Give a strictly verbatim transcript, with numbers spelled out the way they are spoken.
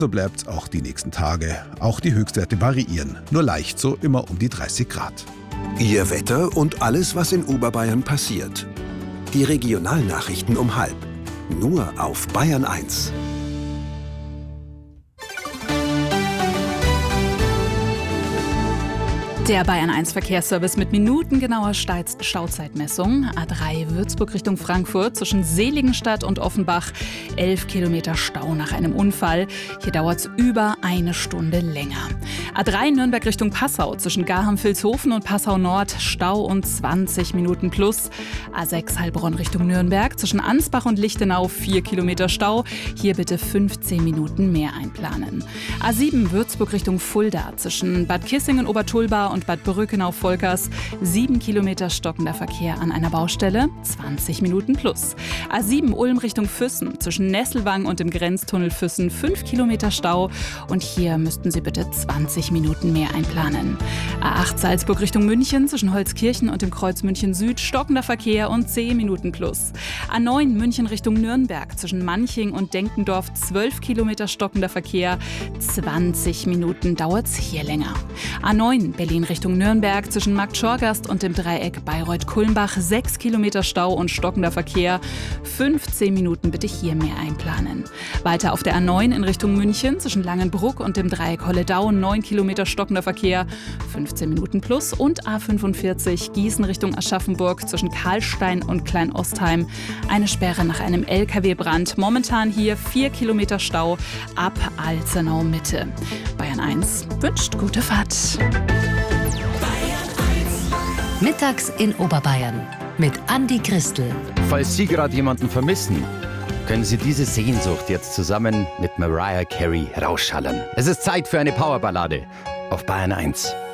So bleibt's auch die nächsten Tage. Auch die Höchstwerte variieren, nur leicht, so immer um die dreißig Grad. Ihr Wetter und alles, was in Oberbayern passiert. Die Regionalnachrichten um halb. Nur auf Bayern eins. Der Bayern eins Verkehrsservice mit minutengenauer Stauzeitmessung. A drei Würzburg Richtung Frankfurt zwischen Seligenstadt und Offenbach. elf Kilometer Stau nach einem Unfall. Hier dauert es über eine Stunde länger. A drei Nürnberg Richtung Passau zwischen Garham-Vilshofen und Passau Nord. Stau und zwanzig Minuten plus. A sechs Heilbronn Richtung Nürnberg zwischen Ansbach und Lichtenau. vier Kilometer Stau. Hier bitte fünfzehn Minuten mehr einplanen. A sieben Würzburg Richtung Fulda zwischen Bad Kissingen-Obertulba und Bad Brückenau-Volkers. sieben Kilometer stockender Verkehr an einer Baustelle, zwanzig Minuten plus. A sieben Ulm Richtung Füssen, zwischen Nesselwang und dem Grenztunnel Füssen, fünf Kilometer Stau. Und hier müssten Sie bitte zwanzig Minuten mehr einplanen. A acht Salzburg Richtung München, zwischen Holzkirchen und dem Kreuz München Süd, stockender Verkehr und zehn Minuten plus. A neun München Richtung Nürnberg, zwischen Manching und Denkendorf, zwölf Kilometer stockender Verkehr, zwanzig Minuten dauert's hier länger. A neun Berlin Richtung Nürnberg zwischen Marktschorgast und dem Dreieck Bayreuth-Kulmbach, sechs Kilometer Stau und stockender Verkehr, fünfzehn Minuten bitte hier mehr einplanen. Weiter auf der A neun in Richtung München zwischen Langenbruck und dem Dreieck Holledau, neun Kilometer stockender Verkehr, fünfzehn Minuten plus. Und A fünfundvierzig Gießen Richtung Aschaffenburg zwischen Karlstein und Kleinostheim, eine Sperre nach einem L K W-Brand. Momentan hier vier Kilometer Stau ab Alzenau Mitte. Bayern eins wünscht gute Fahrt. Mittags in Oberbayern mit Andi Christel. Falls Sie gerade jemanden vermissen, können Sie diese Sehnsucht jetzt zusammen mit Mariah Carey rausschallern. Es ist Zeit für eine Powerballade auf Bayern eins.